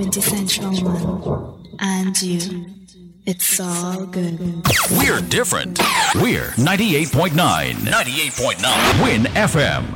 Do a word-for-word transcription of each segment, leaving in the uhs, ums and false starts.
quintessential one. And you. It's all good. We're different. We're ninety-eight point nine. ninety-eight point nine. Win F M.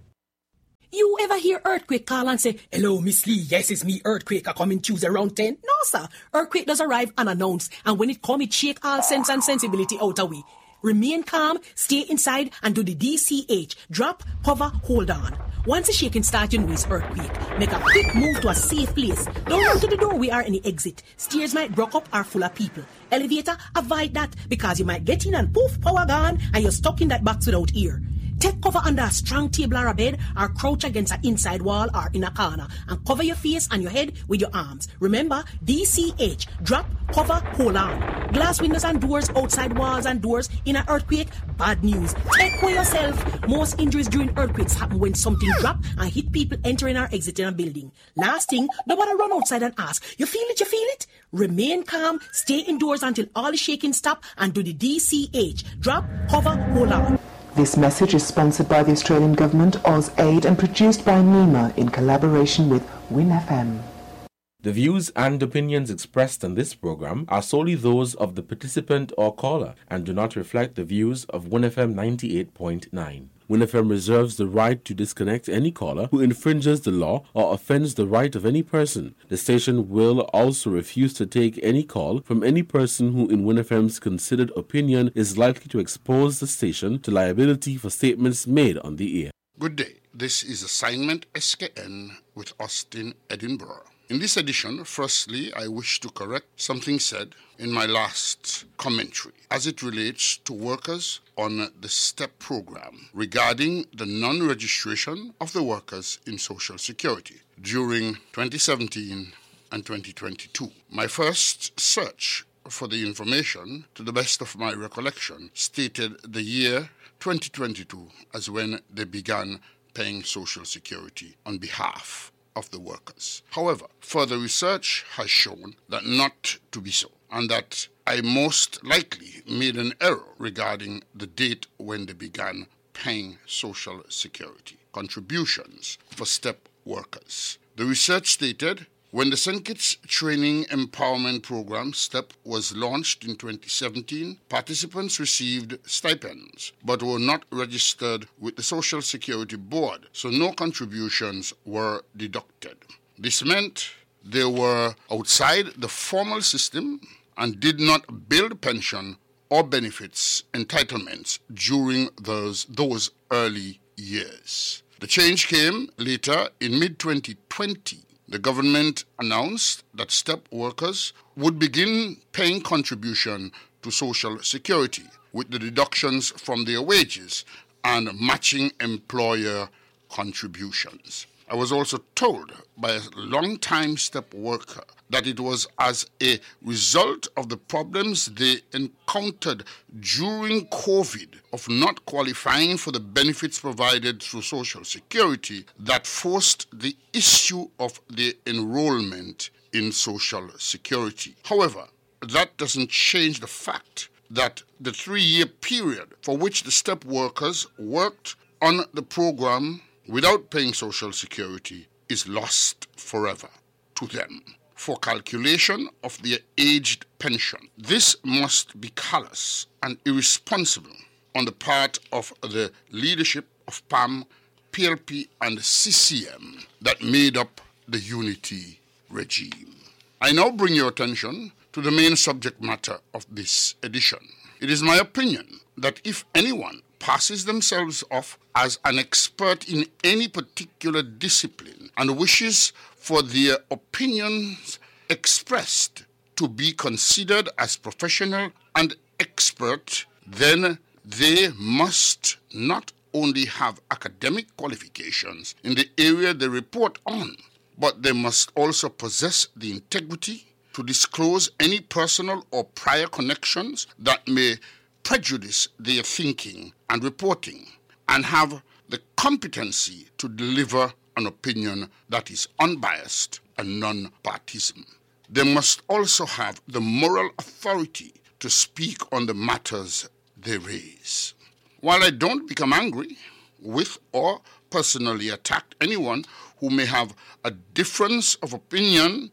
You ever hear Earthquake call and say, "Hello, Miss Lee, yes, it's me, Earthquake, I come in Tuesday around ten? No, sir. Earthquake does arrive unannounced, and when it come, it shake all sense and sensibility out of we. Remain calm, stay inside, and do the D C H. Drop, cover, hold on. Once the shaking starts, you know it's earthquake. Make a quick move to a safe place. Don't run to the door, we are in the exit. Stairs might broke up or full of people. Elevator, avoid that, because you might get in and poof, power gone, and you're stuck in that box without ear. Take cover under a strong table or a bed, or crouch against an inside wall or in a corner, and cover your face and your head with your arms. Remember, D C H, drop, cover, hold on. Glass windows and doors, outside walls and doors in an earthquake, bad news. Take care yourself. Most injuries during earthquakes happen when something drop and hit people entering or exiting a building. Last thing, nobody run outside and ask, you feel it, you feel it? Remain calm, stay indoors until all the shaking stop, and do the D C H, drop, cover, hold on. This message is sponsored by the Australian Government, AusAid, and produced by NEMA in collaboration with Win F M. The views and opinions expressed on this program are solely those of the participant or caller and do not reflect the views of Win F M ninety-eight point nine. Win F M reserves the right to disconnect any caller who infringes the law or offends the right of any person. The station will also refuse to take any call from any person who in Win F M's considered opinion is likely to expose the station to liability for statements made on the air. Good day. This is Assignment S K N with Austin Edinburgh. In this edition, firstly, I wish to correct something said in my last commentary as it relates to workers on the STEP program regarding the non-registration of the workers in Social Security during twenty seventeen and twenty twenty-two. My first search for the information, to the best of my recollection, stated the year twenty twenty-two as when they began paying Social Security on behalf of the workers. However, further research has shown that not to be so, and that I most likely made an error regarding the date when they began paying Social Security contributions for STEP workers. The research stated when the Saint Kitts Training Empowerment Program STEP was launched in twenty seventeen, participants received stipends but were not registered with the Social Security Board, so no contributions were deducted. This meant they were outside the formal system and did not build pension or benefits entitlements during those, those early years. The change came later in mid twenty twenty. The government announced that STEP workers would begin paying contribution to Social Security with the deductions from their wages and matching employer contributions. I was also told by a long-time STEP worker that it was as a result of the problems they encountered during COVID of not qualifying for the benefits provided through Social Security that forced the issue of their enrollment in Social Security. However, that doesn't change the fact that the three-year period for which the STEP workers worked on the program without paying Social Security is lost forever to them for calculation of their aged pension. This must be callous and irresponsible on the part of the leadership of P A M, P L P, and C C M that made up the unity regime. I now bring your attention to the main subject matter of this edition. It is my opinion that if anyone passes themselves off as an expert in any particular discipline and wishes for their opinions expressed to be considered as professional and expert, then they must not only have academic qualifications in the area they report on, but they must also possess the integrity to disclose any personal or prior connections that may prejudice their thinking and reporting, and have the competency to deliver an opinion that is unbiased and non-partisan. They must also have the moral authority to speak on the matters they raise. While I don't become angry with or personally attack anyone who may have a difference of opinion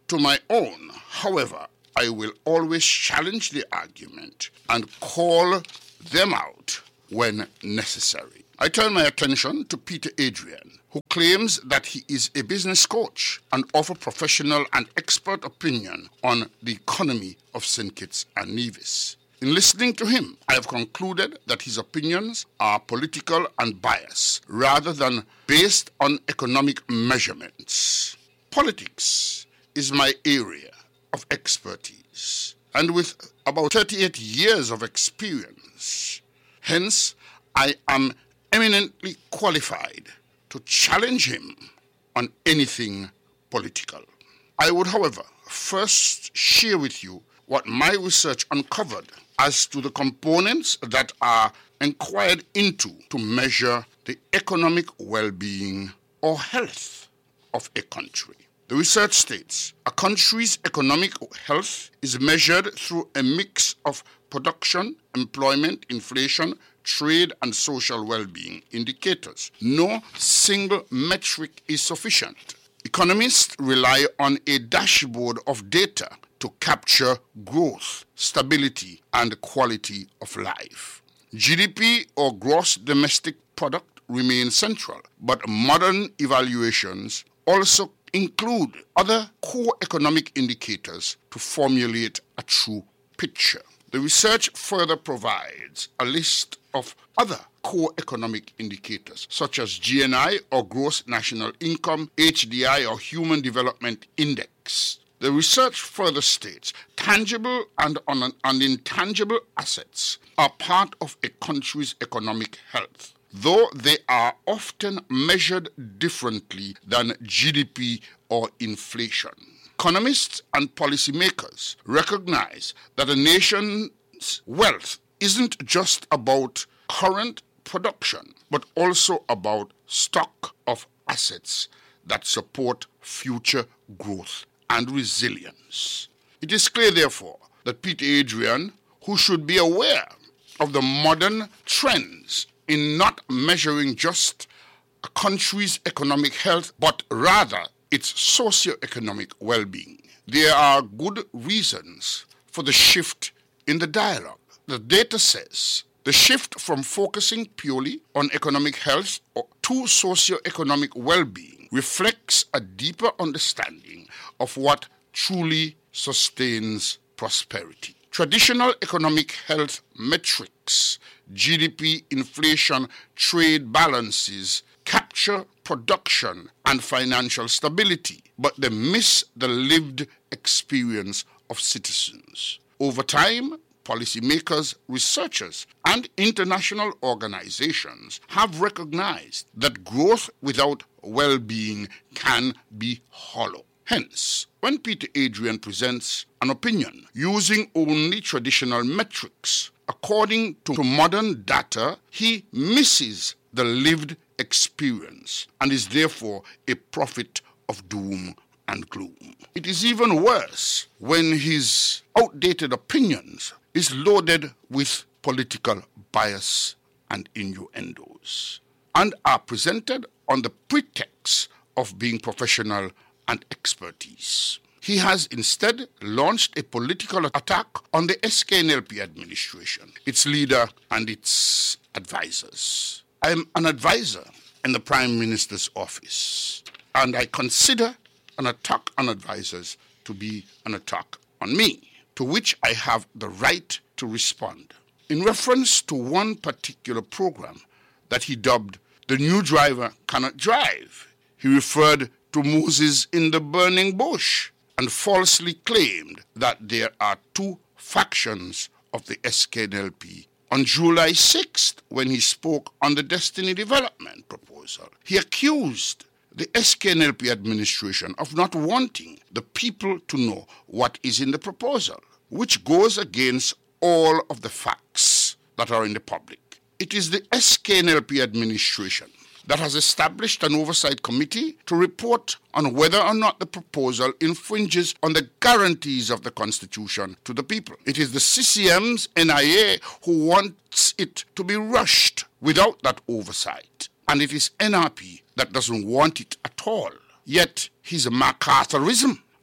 to my own, however, I will always challenge the argument and call them out when necessary. I turn my attention to Peter Adrian, who claims that he is a business coach and offers professional and expert opinion on the economy of Saint Kitts and Nevis. In listening to him, I have concluded that his opinions are political and biased rather than based on economic measurements. Politics is my area of expertise, and with about thirty-eight years of experience, hence I am eminently qualified to challenge him on anything political. I would, however, first share with you what my research uncovered as to the components that are inquired into to measure the economic well-being or health of a country. The research states a country's economic health is measured through a mix of production, employment, inflation, trade, and social well-being indicators. No single metric is sufficient. Economists rely on a dashboard of data to capture growth, stability, and quality of life. G D P, or gross domestic product, remains central, but modern evaluations also include other core economic indicators to formulate a true picture. The research further provides a list of other core economic indicators, such as G N I, or Gross National Income, H D I, or Human Development Index. The research further states tangible and, un- and intangible assets are part of a country's economic health, though they are often measured differently than G D P or inflation. Economists and policymakers recognize that a nation's wealth isn't just about current production, but also about stock of assets that support future growth and resilience. It is clear, therefore, that Peter Adrian, who should be aware of the modern trends in not measuring just a country's economic health, but rather its socio-economic well-being. There are good reasons for the shift in the dialogue. The data says the shift from focusing purely on economic health to socio-economic well-being reflects a deeper understanding of what truly sustains prosperity. Traditional economic health metrics, G D P, inflation, trade balances, capture production and financial stability, but they miss the lived experience of citizens. Over time, policymakers, researchers, and international organizations have recognized that growth without well-being can be hollow. Hence, when Peter Adrian presents an opinion using only traditional metrics, according to modern data, he misses the lived experience and is therefore a prophet of doom and gloom. It is even worse when his outdated opinions is loaded with political bias and innuendos and are presented on the pretext of being professional and expertise. He has instead launched a political attack on the S K N L P administration, its leader and its advisors. I am an advisor in the Prime Minister's office, and I consider an attack on advisors to be an attack on me, to which I have the right to respond. In reference to one particular program that he dubbed "The New Driver Cannot Drive," he referred to Moses in the burning bush and falsely claimed that there are two factions of the S K N L P. On July sixth, when he spoke on the Destiny Development proposal, he accused the S K N L P administration of not wanting the people to know what is in the proposal, which goes against all of the facts that are in the public. It is the S K N L P administration that has established an oversight committee to report on whether or not the proposal infringes on the guarantees of the Constitution to the people. It is the C C M's N I A who wants it to be rushed without that oversight, and it is N R P that doesn't want it at all. Yet his MacArthurism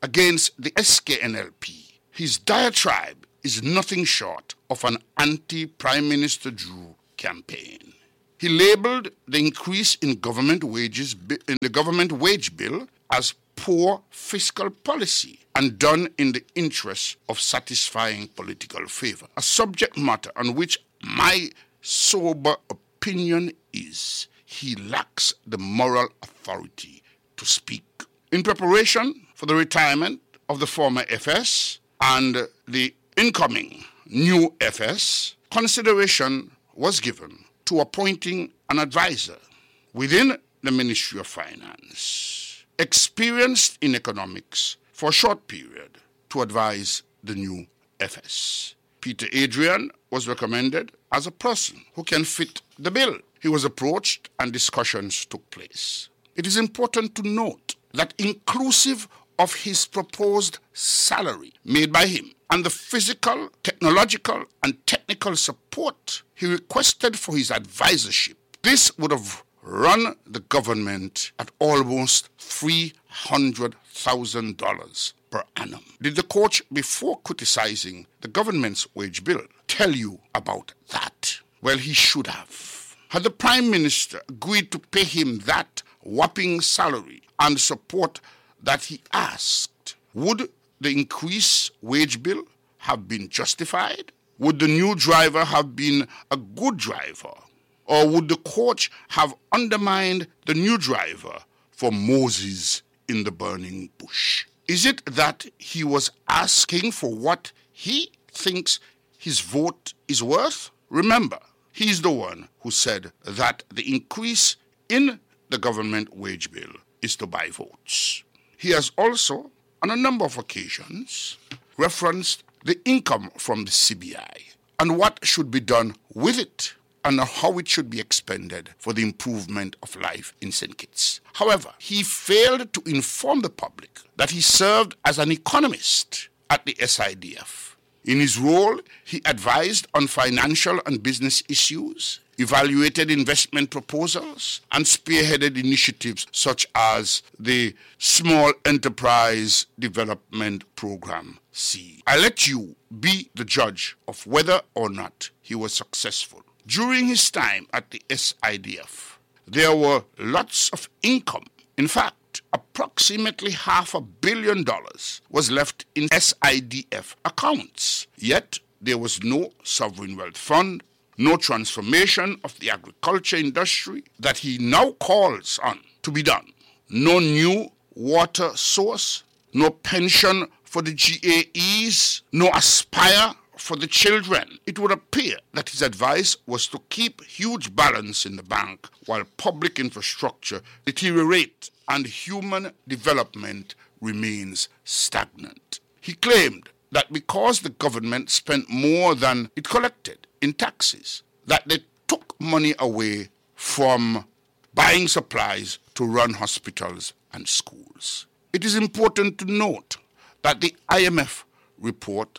against the S K N L P, his diatribe is nothing short of an anti-Prime Minister Drew campaign. He labeled the increase in government wages in the government wage bill as poor fiscal policy and done in the interest of satisfying political favor, a subject matter on which my sober opinion is he lacks the moral authority to speak. In preparation for the retirement of the former F S and the incoming new F S, consideration was given to appointing an advisor within the Ministry of Finance, experienced in economics for a short period, to advise the new F S. Peter Adrian was recommended as a person who can fit the bill. He was approached and discussions took place. It is important to note that inclusive of his proposed salary made by him and the physical, technological, and technical support he requested for his advisorship, this would have run the government at almost three hundred thousand dollars per annum. Did the coach, before criticizing the government's wage bill, tell you about that? Well, he should have. Had the Prime Minister agreed to pay him that whopping salary and support that he asked, would the increased wage bill have been justified? Would the new driver have been a good driver? Or would the coach have undermined the new driver for Moses in the burning bush? Is it that he was asking for what he thinks his vote is worth? Remember, he's the one who said that the increase in the government wage bill is to buy votes. He has also, on a number of occasions, referenced the income from the C B I and what should be done with it and how it should be expended for the improvement of life in Saint Kitts. However, he failed to inform the public that he served as an economist at the S I D F. In his role, he advised on financial and business issues, evaluated investment proposals, and spearheaded initiatives such as the Small Enterprise Development Program C. I let you be the judge of whether or not he was successful. During his time at the S I D F, there were lots of income. In fact, approximately half a billion dollars was left in S I D F accounts. Yet, there was no sovereign wealth fund, no transformation of the agriculture industry that he now calls on to be done, no new water source, no pension for the G A Es, no Aspire for the children. It would appear that his advice was to keep huge balance in the bank while public infrastructure deteriorates and human development remains stagnant. He claimed that because the government spent more than it collected in taxes, that they took money away from buying supplies to run hospitals and schools. It is important to note that the I M F report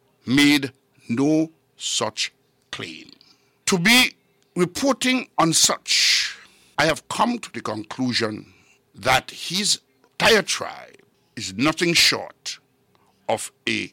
made no such claim. To be reporting on such, I have come to the conclusion that his diatribe is nothing short of a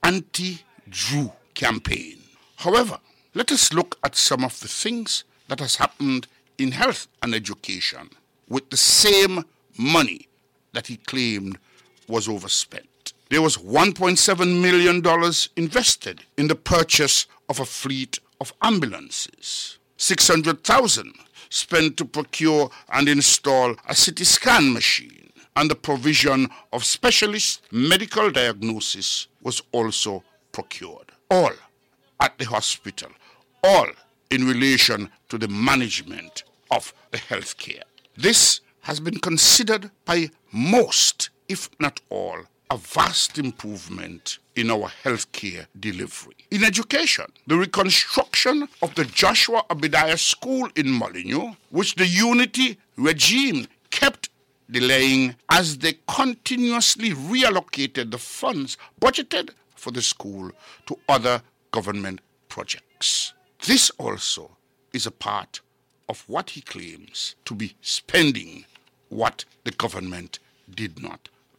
anti-Drew campaign. However, let us look at some of the things that has happened in health and education with the same money that he claimed was overspent. There was one point seven million dollars invested in the purchase of a fleet of ambulances. six hundred thousand dollars spent to procure and install a C T scan machine, and the provision of specialist medical diagnosis was also procured. All at the hospital, all in relation to the management of the healthcare. This has been considered by most, if not all, a vast improvement in our healthcare delivery. In education, the reconstruction of the Joshua Obadiah School in Molineux, which the Unity regime kept delaying as they continuously reallocated the funds budgeted for the school to other government projects. This also is a part of what he claims to be spending what the government did not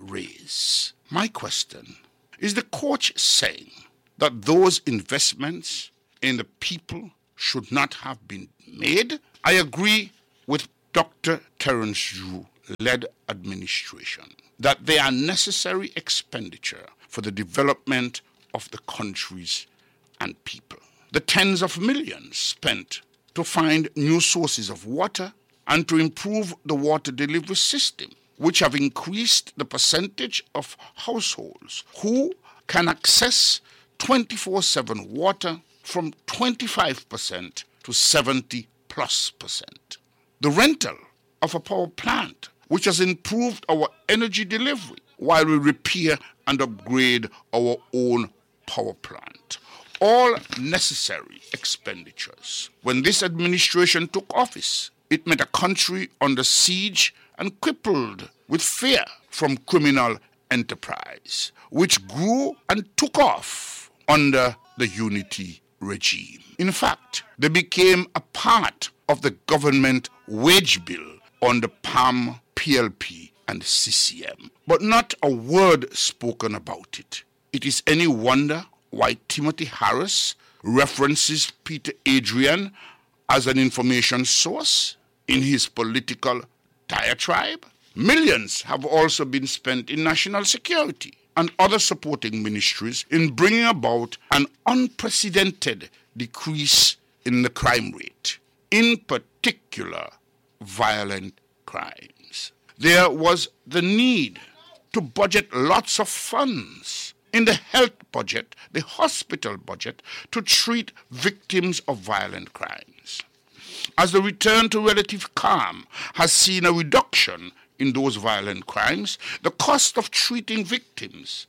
raise. My question, is the coach saying that those investments in the people should not have been made? I agree with Doctor Terence Drew-led administration that they are necessary expenditure for the development of the countries and people. The tens of millions spent to find new sources of water and to improve the water delivery system, which have increased the percentage of households who can access twenty-four seven water from twenty-five percent to seventy plus percent. The rental of a power plant, which has improved our energy delivery while we repair and upgrade our own power plant. All necessary expenditures. When this administration took office, it met a country under siege and crippled with fear from criminal enterprise, which grew and took off under the unity regime. In fact, they became a part of the government wage bill under P A M, P L P, and C C M. But not a word spoken about it. It is any wonder why Timothy Harris references Peter Adrian as an information source in his political diatribe. Millions have also been spent in national security and other supporting ministries in bringing about an unprecedented decrease in the crime rate, in particular violent crimes. There was the need to budget lots of funds in the health budget, the hospital budget, to treat victims of violent crimes. As the return to relative calm has seen a reduction in those violent crimes, the cost of treating victims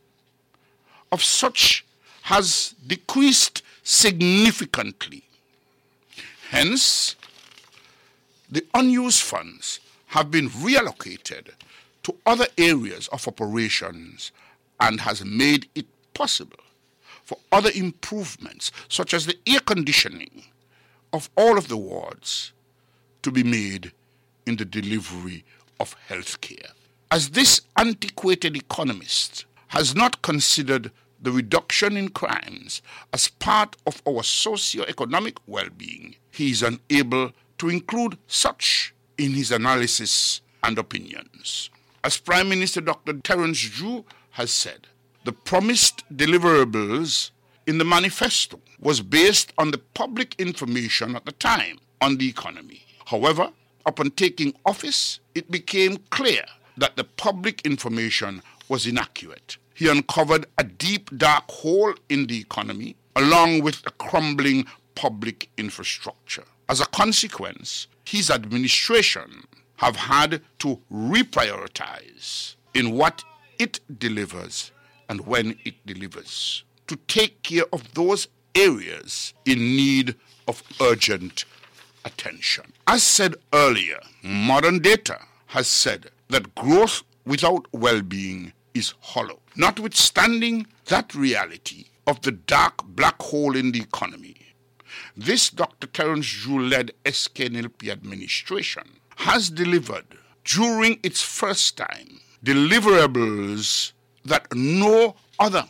of such has decreased significantly. Hence, the unused funds have been reallocated to other areas of operations and has made it possible for other improvements, such as the air conditioning of all of the wards, to be made in the delivery of health care. As this antiquated economist has not considered the reduction in crimes as part of our socio-economic well-being, he is unable to include such in his analysis and opinions. As Prime Minister Doctor Terence Drew has said, the promised deliverables in the manifesto was based on the public information at the time on the economy. However, upon taking office, it became clear that the public information was inaccurate. He uncovered a deep, dark hole in the economy, along with a crumbling public infrastructure. As a consequence, his administration have had to reprioritize in what it delivers and when it delivers, to take care of those areas in need of urgent attention. As said earlier, modern data has said that growth without well-being is hollow. Notwithstanding that reality of the dark black hole in the economy, this Doctor Terence Drew-led S K N L P administration has delivered, during its first time, deliverables that no other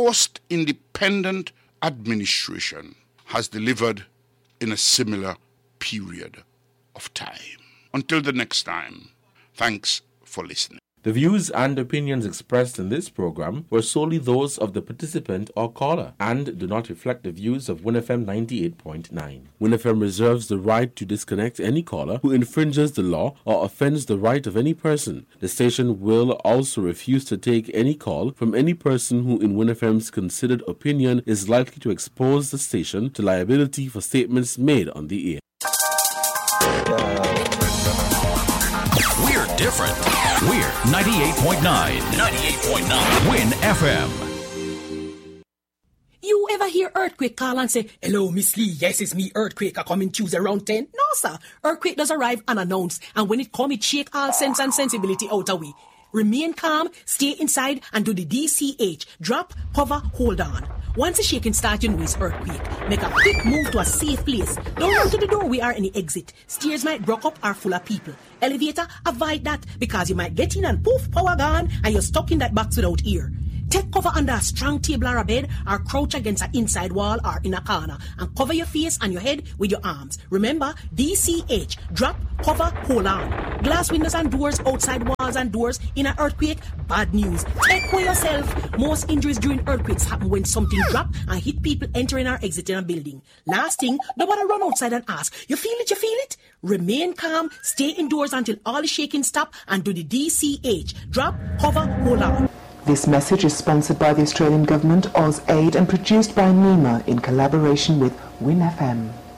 post-independent administration has delivered in a similar period of time. Until the next time, thanks for listening. The views and opinions expressed in this program were solely those of the participant or caller and do not reflect the views of Win F M ninety-eight point nine. Win F M reserves the right to disconnect any caller who infringes the law or offends the right of any person. The station will also refuse to take any call from any person who in Win F M's considered opinion is likely to expose the station to liability for statements made on the air. We're different. We're ninety-eight point nine. ninety-eight point nine. Win F M. You ever hear Earthquake call and say, "Hello, Miss Lee, yes, it's me, Earthquake, I come in Tuesday around ten? No, sir. Earthquake does arrive unannounced, and when it come, it shake all sense and sensibility out of we. Remain calm, stay inside, and do the D C H. Drop, cover, hold on. Once the shaking starts, you know it's earthquake. Make a quick move to a safe place. Don't run to the doorway or any exit. Stairs might block up or full of people. Elevator, avoid that because you might get in and poof, power gone, and you're stuck in that box without ear. Take cover under a strong table or a bed, or crouch against an inside wall or in a corner, and cover your face and your head with your arms. Remember, D C H, drop, cover, hold on. Glass windows and doors, outside walls and doors, in an earthquake, bad news. Take care yourself. Most injuries during earthquakes happen when something drops and hit people entering or exiting a building. Last thing, nobody run outside and ask, you feel it, you feel it? Remain calm, stay indoors until all the shaking stop, and do the D C H, drop, cover, hold on. This message is sponsored by the Australian Government, AusAid, and produced by NEMA in collaboration with Win F M.